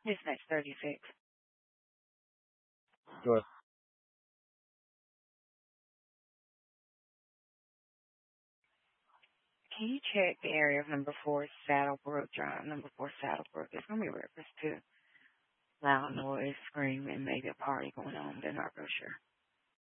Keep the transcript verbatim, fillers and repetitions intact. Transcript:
This next thirty-six. Good. Can you check the area of number four Saddlebrook Drive? Number four Saddlebrook. It's gonna be reference to loud noise, screaming, maybe a party going on. They're not real sure.